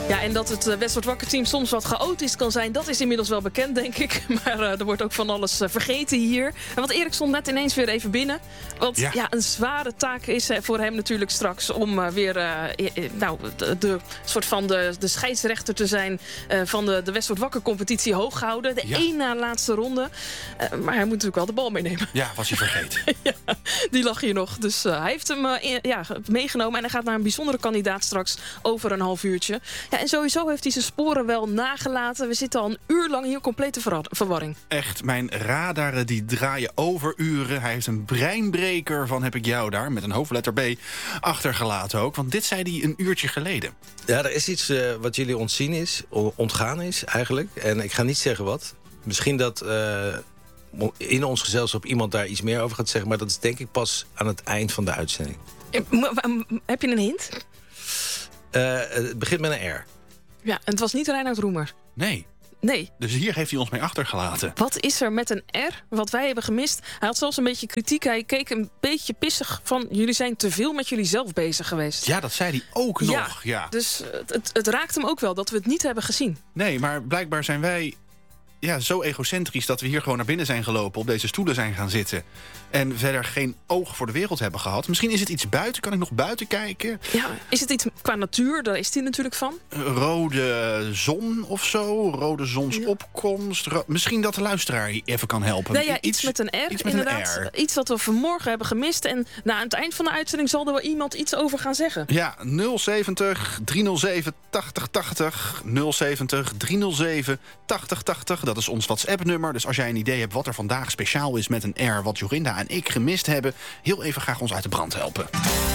Ja, en dat het Westwoord Wakker team soms wat chaotisch kan zijn, dat is inmiddels wel bekend, denk ik. Maar er wordt ook van alles vergeten hier. En want Erik stond net ineens weer even binnen. Want ja, een zware taak is voor hem natuurlijk straks om weer de soort van de scheidsrechter te zijn van de Westwoord Wakker competitie hoog gehouden. De één na laatste ronde. Maar hij moet natuurlijk wel de bal meenemen. Ja, was hij vergeten. Ja, die lag hier nog. Dus hij heeft hem meegenomen. En hij gaat naar een bijzondere kandidaat straks over een half uurtje. Ja, en sowieso heeft hij zijn sporen wel nagelaten. We zitten al een uur lang hier complete verwarring. Echt, mijn radaren die draaien overuren. Hij heeft een breinbreker van heb ik jou daar, met een hoofdletter B, achtergelaten ook. Want dit zei hij een uurtje geleden. Ja, er is iets wat jullie ontgaan is eigenlijk. En ik ga niet zeggen wat. Misschien dat in ons gezelschap iemand daar iets meer over gaat zeggen. Maar dat is denk ik pas aan het eind van de uitzending. Heb je een hint? Het begint met een R. Ja, en het was niet Reinoud Roemer. Nee. Dus hier heeft hij ons mee achtergelaten. Wat is er met een R wat wij hebben gemist? Hij had zelfs een beetje kritiek. Hij keek een beetje pissig van... jullie zijn te veel met jullie zelf bezig geweest. Ja, dat zei hij ook nog. Ja. Dus het raakt hem ook wel dat we het niet hebben gezien. Nee, maar blijkbaar zijn wij zo egocentrisch dat we hier gewoon naar binnen zijn gelopen, op deze stoelen zijn gaan zitten en verder geen oog voor de wereld hebben gehad. Misschien is het iets buiten. Kan ik nog buiten kijken? Ja, is het iets qua natuur? Daar is hij natuurlijk van. Rode zon of zo. Rode zonsopkomst. Misschien dat de luisteraar even kan helpen. Nee, ja, iets met een R, iets met inderdaad. Een R. Iets wat we vanmorgen hebben gemist. En aan het eind van de uitzending zal er wel iemand iets over gaan zeggen. Ja, 070 307 8080. 070 307 8080. Dat is ons WhatsApp-nummer. Dus als jij een idee hebt wat er vandaag speciaal is met een R, wat Jorinda en ik gemist hebben, heel even graag ons uit de brand helpen.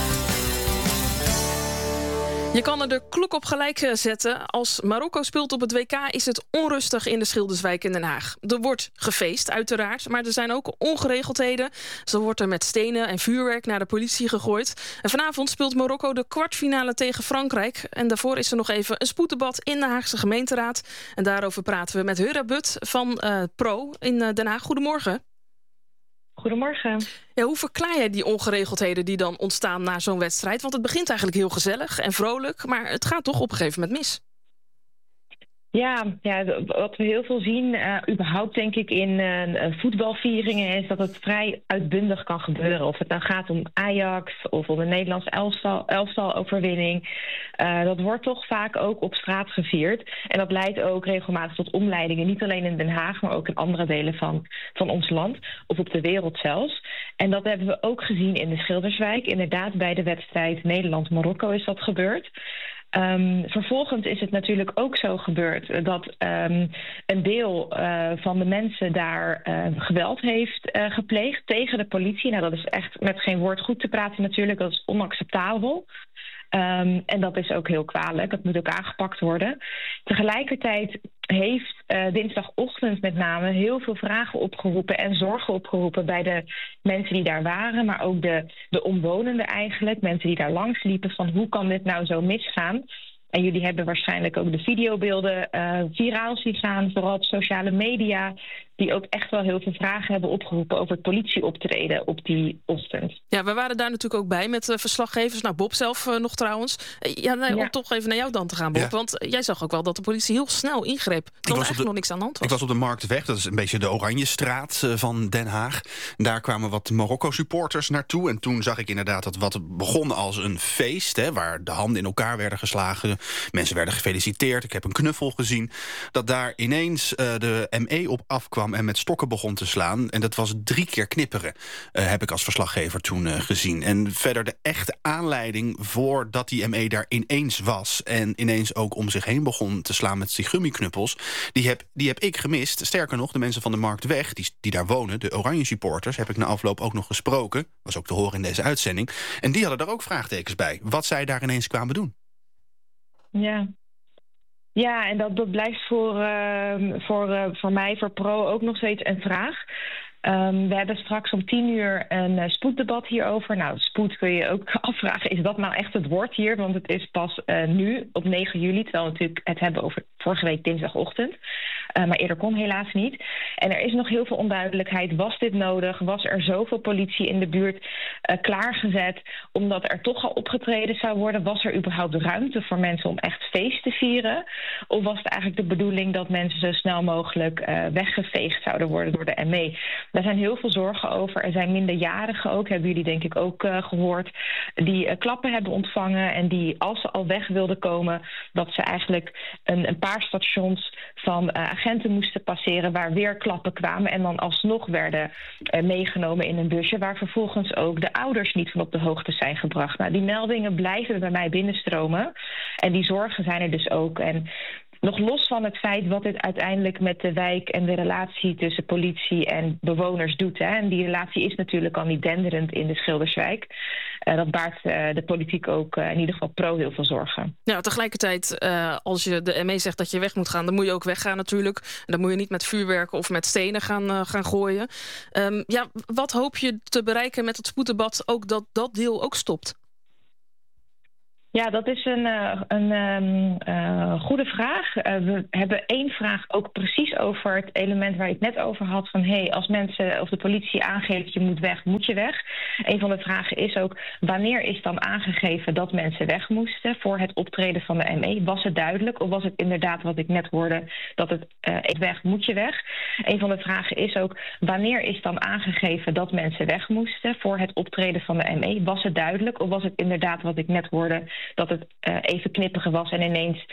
Je kan er de klok op gelijk zetten. Als Marokko speelt op het WK is het onrustig in de Schilderswijk in Den Haag. Er wordt gefeest, uiteraard, maar er zijn ook ongeregeldheden. Zo wordt er met stenen en vuurwerk naar de politie gegooid. En vanavond speelt Marokko de kwartfinale tegen Frankrijk. En daarvoor is er nog even een spoeddebat in de Haagse gemeenteraad. En daarover praten we met Hura But van Pro in Den Haag. Goedemorgen. Goedemorgen. Ja, hoe verklaar jij die ongeregeldheden die dan ontstaan na zo'n wedstrijd? Want het begint eigenlijk heel gezellig en vrolijk, maar het gaat toch op een gegeven moment mis. Ja, wat we heel veel zien, überhaupt denk ik in voetbalvieringen, is dat het vrij uitbundig kan gebeuren. Of het nou gaat om Ajax of om een Nederlands elftal-overwinning. Dat wordt toch vaak ook op straat gevierd. En dat leidt ook regelmatig tot omleidingen. Niet alleen in Den Haag, maar ook in andere delen van ons land. Of op de wereld zelfs. En dat hebben we ook gezien in de Schilderswijk. Inderdaad, bij de wedstrijd Nederland-Marokko is dat gebeurd. Vervolgens is het natuurlijk ook zo gebeurd dat een deel van de mensen daar geweld heeft gepleegd tegen de politie. Nou, dat is echt met geen woord goed te praten natuurlijk. Dat is onacceptabel. En dat is ook heel kwalijk. Dat moet ook aangepakt worden. Tegelijkertijd heeft dinsdagochtend met name heel veel vragen opgeroepen en zorgen opgeroepen bij de mensen die daar waren, maar ook de omwonenden eigenlijk, mensen die daar langs liepen, van hoe kan dit nou zo misgaan? En jullie hebben waarschijnlijk ook de videobeelden viraal zien gaan, vooral op sociale media, die ook echt wel heel veel vragen hebben opgeroepen over het politieoptreden op die ochtend. Ja, we waren daar natuurlijk ook bij met verslaggevers. Nou, Bob zelf nog trouwens. Om toch even naar jou dan te gaan, Bob. Ja. Want jij zag ook wel dat de politie heel snel ingreep. Er was eigenlijk nog niks aan de hand was. Ik was op de Marktweg, dat is een beetje de Oranjestraat van Den Haag. Daar kwamen wat Marokko-supporters naartoe. En toen zag ik inderdaad dat wat begon als een feest, waar de handen in elkaar werden geslagen. Mensen werden gefeliciteerd. Ik heb een knuffel gezien. Dat daar ineens de ME op afkwam en met stokken begon te slaan. En dat was 3 keer knipperen, heb ik als verslaggever toen gezien. En verder de echte aanleiding voordat die ME daar ineens was en ineens ook om zich heen begon te slaan met die gummiknuppels, die heb ik gemist. Sterker nog, de mensen van de Marktweg, die daar wonen, de Oranje supporters, heb ik na afloop ook nog gesproken. Was ook te horen in deze uitzending. En die hadden daar ook vraagtekens bij. Wat zij daar ineens kwamen doen. Ja, en dat blijft voor mij, voor Pro, ook nog steeds een vraag. We hebben straks om 10:00 een spoeddebat hierover. Nou, spoed kun je ook afvragen, is dat nou echt het woord hier? Want het is pas nu, op 9 juli, terwijl we natuurlijk het hebben over vorige week dinsdagochtend. Maar eerder kon helaas niet. En er is nog heel veel onduidelijkheid. Was dit nodig? Was er zoveel politie in de buurt klaargezet omdat er toch al opgetreden zou worden? Was er überhaupt ruimte voor mensen om echt feest te vieren? Of was het eigenlijk de bedoeling dat mensen zo snel mogelijk weggeveegd zouden worden door de ME? Daar zijn heel veel zorgen over. Er zijn minderjarigen ook, hebben jullie denk ik ook gehoord, die klappen hebben ontvangen en die, als ze al weg wilden komen, dat ze eigenlijk een paar stations van agenten moesten passeren waar weer klappen kwamen en dan alsnog werden meegenomen in een busje waar vervolgens ook de ouders niet van op de hoogte zijn gebracht. Nou, die meldingen blijven bij mij binnenstromen en die zorgen zijn er dus ook. En nog los van het feit wat dit uiteindelijk met de wijk en de relatie tussen politie en bewoners doet. Hè. En die relatie is natuurlijk al niet denderend in de Schilderswijk. Dat baart de politiek ook in ieder geval pro heel veel zorgen. Ja, tegelijkertijd, als je de ME zegt dat je weg moet gaan, dan moet je ook weggaan natuurlijk. En dan moet je niet met vuurwerk of met stenen gaan gooien. Wat hoop je te bereiken met het spoeddebat ook dat deel ook stopt? Ja, dat is een goede vraag. We hebben één vraag ook precies over het element waar je het net over had. Van als mensen of de politie aangeeft je moet weg, moet je weg. Een van de vragen is ook wanneer is dan aangegeven dat mensen weg moesten voor het optreden van de ME? Was het duidelijk of was het inderdaad wat ik net hoorde dat het weg, moet je weg? Een van de vragen is ook wanneer is dan aangegeven dat mensen weg moesten voor het optreden van de ME? Was het duidelijk of was het inderdaad wat ik net hoorde dat het even knippiger was en ineens